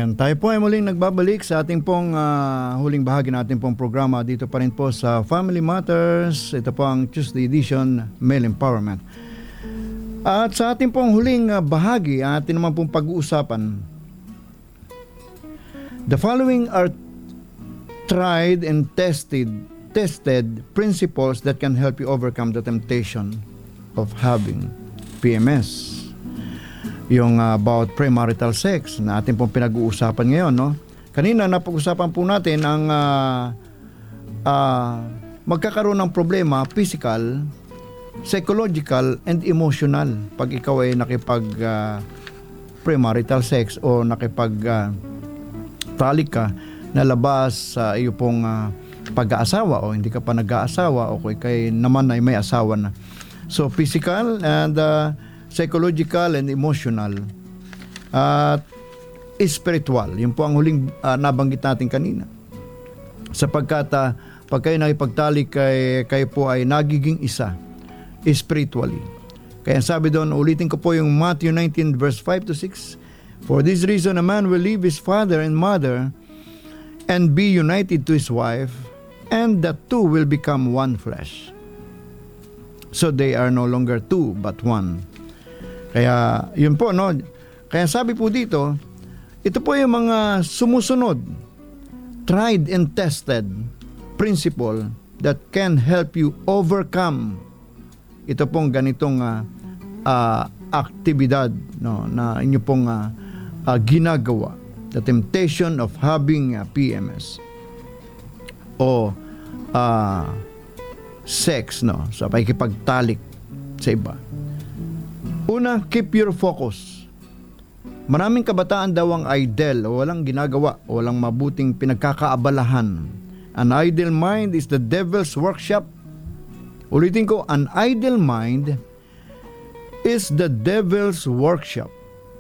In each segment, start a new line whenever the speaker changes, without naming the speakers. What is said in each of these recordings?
Ayan, tayo po ay muling nagbabalik sa ating pong huling bahagi natin pong programa dito pa rin po sa Family Matters. Ito po ang Tuesday edition, Male Empowerment. At sa ating pong huling bahagi, atin naman pong pag-uusapan. The following are tried and tested principles that can help you overcome the temptation of having PMS. Yung about premarital sex na atin pong pinag-uusapan ngayon, no? Kanina napag-usapan po natin ang magkakaroon ng problema, physical, psychological, and emotional pag ikaw ay nakipag premarital sex o nakipag talik ka na labas sa iyo pong pag-aasawa o hindi ka pa nag-aasawa o kay naman ay may asawa na. So physical and psychological and emotional at spiritual. Yun po ang huling nabanggit natin kanina. Sapagkat pag kayo nakipagtalik, kayo po ay nagiging isa spiritually. Kaya sabi doon, ulitin ko po yung Matthew 19 verse 5 to 6. For this reason, a man will leave his father and mother and be united to his wife, and the two will become one flesh. So they are no longer two but one. Kaya yun po, no? Kaya sabi po dito, ito po yung mga sumusunod, tried and tested principle that can help you overcome ito pong ganitong aktibidad, no, na inyo pong ginagawa, the temptation of having PMS o sex, no, sa pakikipagtalik sa iba. Una, keep your focus. Maraming kabataan daw ang idle o walang ginagawa o walang mabuting pinagkakaabalahan. An idle mind is the devil's workshop. Ulitin ko, an idle mind is the devil's workshop.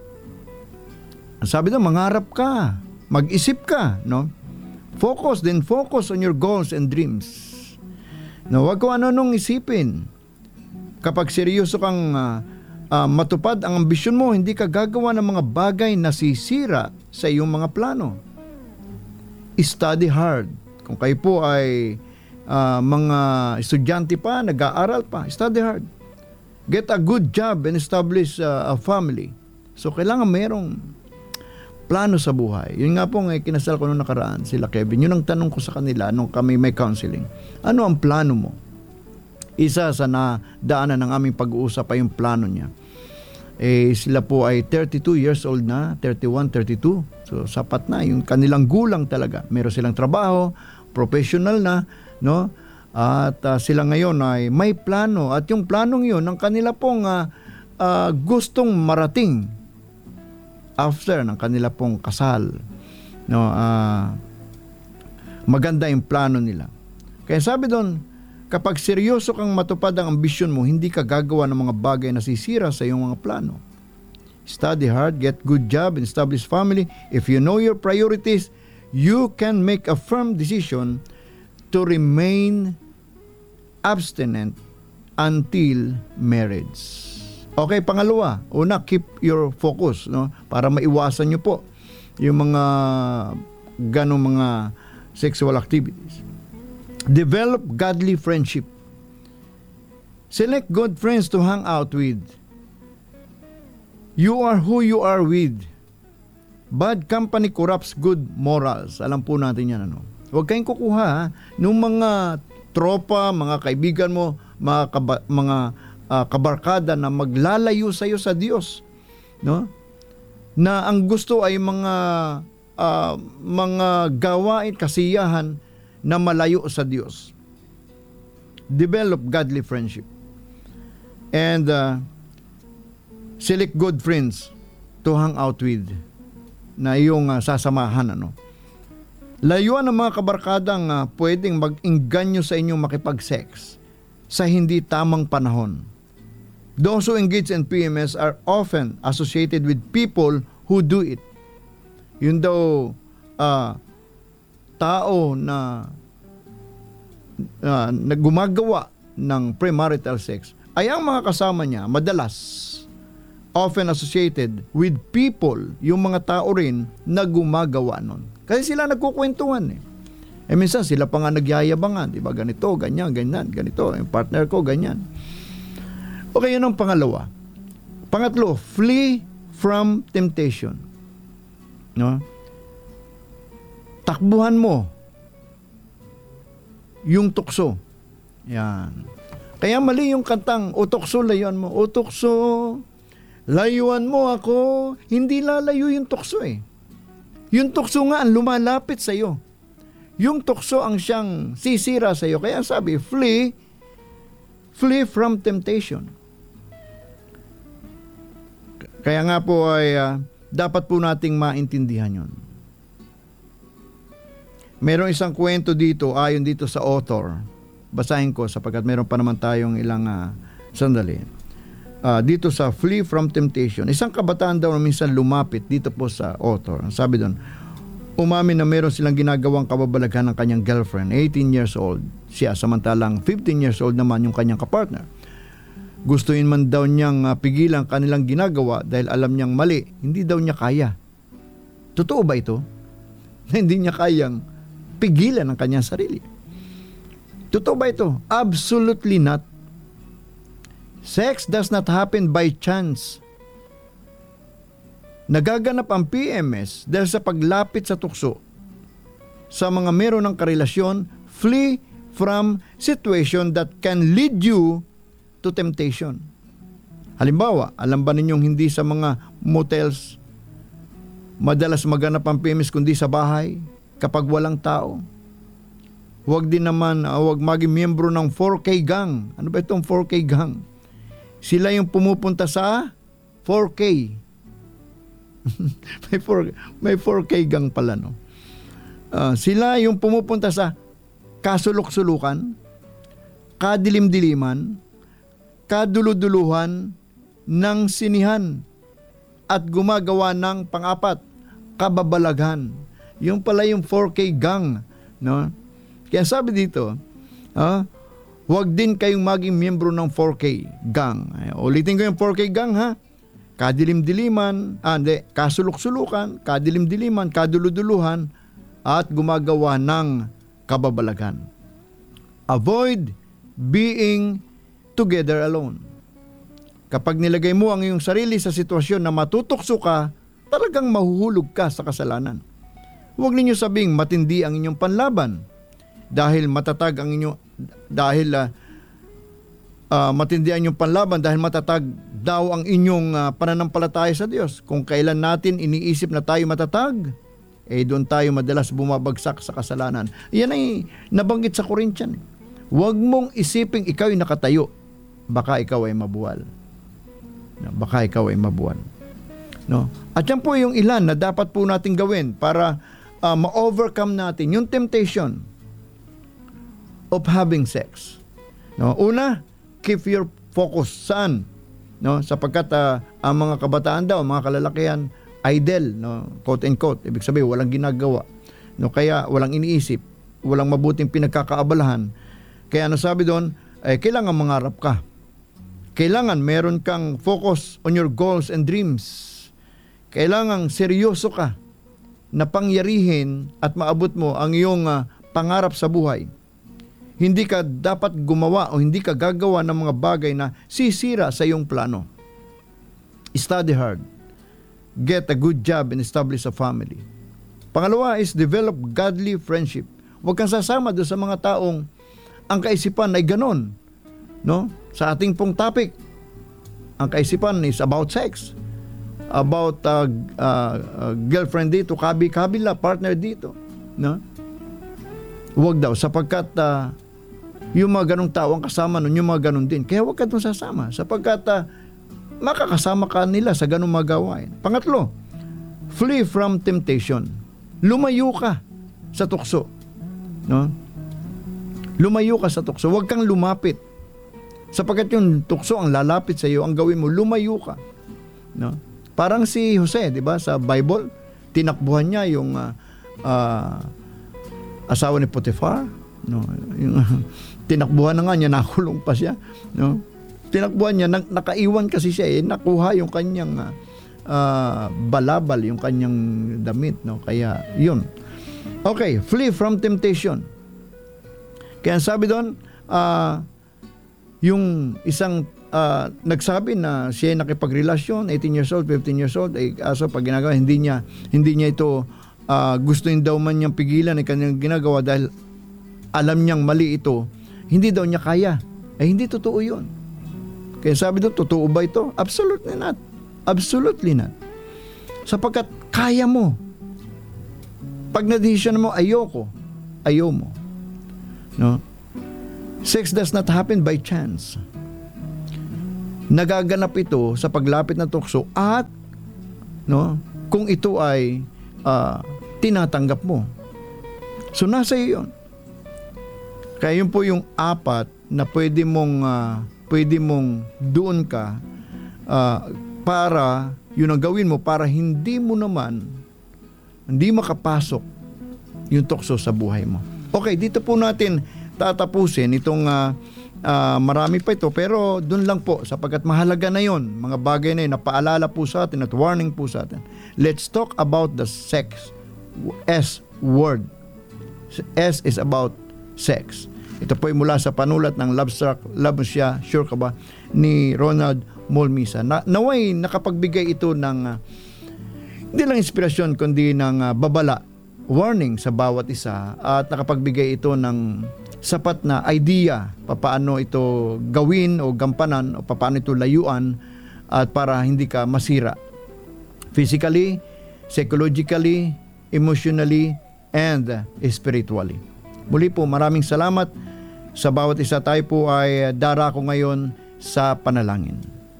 Sabi daw, mangarap ka, mag-isip ka, no? Focus on your goals and dreams. No, wag ko ano-anong isipin. Kapag seryoso kang matupad ang ambisyon mo, hindi ka gagawa ng mga bagay na sisira sa iyong mga plano. Study hard. Kung kayo po ay mga estudyante pa, nag-aaral pa, study hard. Get a good job and establish a family. So, kailangan mayroong plano sa buhay. Yun nga po kinasal ko nung nakaraan, sila Kevin. Yun ang tanong ko sa kanila nung kami may counseling. Ano ang plano mo? Isa sa nadaanan ng aming pag-uusap ay yung plano niya. Sila po ay 32 years old na, 31, 32. So, sapat na. Yung kanilang gulang talaga. Meron silang trabaho, professional na, no? At sila ngayon ay may plano. At yung planong yun, ang kanila pong gustong marating after ng kanila pong kasal. No? Maganda yung plano nila. Kaya sabi doon, kapag seryoso kang matupad ang ambisyon mo, hindi ka gagawa ng mga bagay na sisira sa iyong mga plano. Study hard, get good job, and establish family. If you know your priorities, you can make a firm decision to remain abstinent until marriage. Okay, pangalawa, una, keep your focus, no? Para maiwasan nyo po yung mga ganong mga sexual activities. Develop godly friendship. Select good friends to hang out with. You are who you are with. Bad company corrupts good morals. Alam po natin yan, ano? Huwag kayong kukuha nung mga tropa, mga kaibigan mo, mga kabarkada na maglalayo sa iyo sa Diyos, no? Na ang gusto ay mga gawain, kasiyahan na malayo sa Diyos. Develop godly friendship. And select good friends to hang out with na iyong sasamahan, ano. Layuan ang mga kabarkadang pwedeng mag-engganyo sa inyong makipag-sex sa hindi tamang panahon. Those who engage in PMS are often associated with people who do it. Yun daw tao na gumagawa ng premarital sex ay ang mga kasama niya madalas often associated with people, yung mga tao rin na gumagawa nun. Kasi sila nagkukwentuhan eh. Minsan sila pa nga nagyayabangan, di ba? Ganito, ganyan, ganyan, ganito. Yung partner ko, ganyan. Okay, yun ang pangalawa. Pangatlo, flee from temptation. No? Takbuhan mo yung tukso. Yan. Kaya mali yung kantang, o tukso, layuan mo. O tukso, layuan mo ako. Hindi lalayo yung tukso eh. Yung tukso nga ang lumalapit sa iyo. Yung tukso ang siyang sisira sa iyo. Kaya sabi, flee from temptation. Kaya nga po ay dapat po nating maintindihan yun. Merong isang kwento dito, ayon dito sa author. Basahin ko sapagkat meron pa naman tayong ilang sandali. Dito sa flee from temptation. Isang kabataan daw na minsan lumapit dito po sa author. Sabi doon, umamin na meron silang ginagawang kababalaghan ng kanyang girlfriend, 18 years old. Siya, samantalang 15 years old naman yung kanyang kapartner. Gustuin man daw niyang pigilan kanilang ginagawa dahil alam niyang mali, hindi daw niya kaya. Totoo ba ito? Hindi niya kayang pigilan ang kanyang sarili. Totoo ba ito? Absolutely not. Sex does not happen by chance. Nagaganap ang PMS dahil sa paglapit sa tukso. Sa mga meron ng karelasyon, flee from situation that can lead you to temptation. Halimbawa, alam ba ninyong hindi sa mga motels madalas maganap ang PMS kundi sa bahay kapag walang tao? Huwag din naman, huwag maging miyembro ng 4K gang. Ano ba itong 4K gang? Sila yung pumupunta sa 4K. may 4K gang pala, no? Sila yung pumupunta sa kasulok-sulukan, kadilim-diliman, kaduluduluhan ng sinihan at gumagawa ng pang-apat, kababalaghan. Yung pala yung 4K gang, no? Kaya sabi dito, huwag din kayong maging miyembro ng 4K gang. Ulitin ko yung 4K gang, ha? Kadilim-diliman, kasulok-sulukan, kadilim-diliman, kaduluduluhan, at gumagawa ng kababalaghan. Avoid being together alone. Kapag nilagay mo ang iyong sarili sa sitwasyon na matutukso ka, talagang mahuhulog ka sa kasalanan. Huwag ninyo sabing matindi ang inyong panlaban dahil matatag ang inyo matindi ang inyong panlaban dahil matatag daw ang inyong pananampalataya sa Diyos. Kung kailan natin iniisip na tayo matatag, doon tayo madalas bumabagsak sa kasalanan. Yan ay nabanggit sa Corinthian. Huwag mong isiping ikaw ay nakatayo. Baka ikaw ay mabuwal. Baka ikaw ay mabuwal. No? At yan po yung ilan na dapat po natin gawin para ma-overcome natin yung temptation of having sex. No? Una, keep your focus. Saan? No? Sapagkat ang mga kabataan daw, mga kalalakihan, idle, no? Quote and quote. Ibig sabihin, walang ginagawa. No? Kaya walang iniisip. Walang mabuting pinagkakaabalahan. Kaya ano sabi doon, kailangan mangarap ka. Kailangan meron kang focus on your goals and dreams. Kailangan seryoso ka na pangyarihin at maabot mo ang iyong pangarap sa buhay. Hindi ka dapat gumawa o hindi ka gagawa ng mga bagay na sisira sa iyong plano. Study hard. Get a good job and establish a family. Pangalawa is develop godly friendship. Huwag kang sasama doon sa mga taong ang kaisipan ay ganon. No? Sa ating pong topic, ang kaisipan is about sex. About girlfriend dito, kabila, partner dito. No? Huwag daw, sapagkat yung mga ganong tao ang kasama nun, yung mga ganon din. Kaya huwag ka doon sasama, sapagkat makakasama ka nila sa ganong mga gawain. Pangatlo, flee from temptation. Lumayo ka sa tukso. No? Lumayo ka sa tukso. Huwag kang lumapit. Sapagkat yung tukso ang lalapit sa iyo, ang gawin mo, lumayo ka. No? Parang si Jose, di ba, sa Bible, tinakbuhan niya yung asawa ni Potiphar. No? Yung, tinakbuhan na nga niya, nakulong pa siya. No? Tinakbuhan niya, nakaiwan kasi siya nakuha yung kanyang balabal, yung kanyang damit, no? Kaya yun. Okay, flee from temptation. Kaya sabi doon, yung isang nagsabi na siya ay nakipagrelasyon, 18 years old, 15 years old, aso pag ginagawa, hindi niya ito gusto daw man niyang pigilan ay kanyang ginagawa dahil alam niyang mali ito, hindi daw niya kaya. Ay hindi totoo yun. Kaya sabi doon, totoo ba ito? Absolutely not. Absolutely not. Sapagkat kaya mo. Pag na-decision mo, ayoko, ayaw mo. No? Sex does not happen by chance. Nagaganap ito sa paglapit ng tukso at kung ito ay tinatanggap mo. So nasa iyo yun. Kaya yun po yung apat na pwede mong doon ka para yun ang gawin mo para hindi makapasok yung tukso sa buhay mo. Okay, dito po natin tatapusin itong marami pa ito, pero doon lang po sapagkat mahalaga na yon, mga bagay na yun na paalala po sa atin at warning po sa atin. Let's talk about the sex. S word. S is about sex. Ito po ay mula sa panulat ng Love Mo Siya, Sure Ka Ba? Ni Ronald Molmisa. Naway nakapagbigay ito ng hindi lang inspirasyon kundi ng babala, warning sa bawat isa, at nakapagbigay ito ng sapat na idea paano ito gawin o gampanan o paano ito layuan at para hindi ka masira physically, psychologically, emotionally, and spiritually. Muli po, maraming salamat sa bawat isa. Tayo po ay darako ngayon sa panalangin.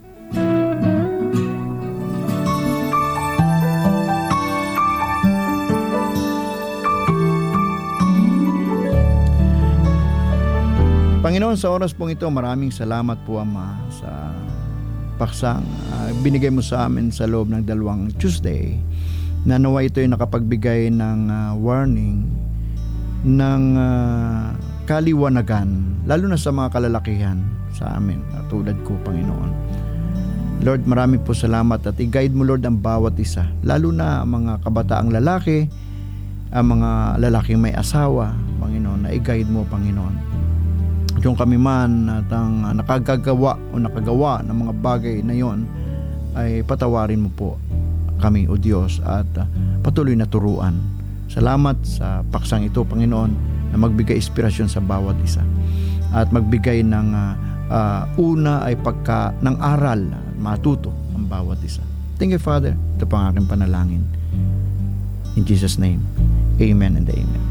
Panginoon, sa oras pong ito, maraming salamat po, Ama, sa paksang binigay mo sa amin sa loob ng 2 Tuesday, na nawa ito ay nakapagbigay ng warning, ng kaliwanagan, lalo na sa mga kalalakihan sa amin, tulad ko, Panginoon. Lord, marami po salamat at i-guide mo, Lord, ang bawat isa, lalo na ang mga kabataang lalaki, ang mga lalaking may asawa, Panginoon, na i-guide mo, Panginoon. Kung kami man at ang nakagawa ng mga bagay na yon, ay patawarin mo po kami, O Diyos, at patuloy na turuan. Salamat sa paksang ito, Panginoon, na magbigay inspirasyon sa bawat isa at magbigay ng una ay ng aral, matuto ang bawat isa. Thank you, Father. Ito pang aking panalangin. In Jesus' name, Amen and Amen.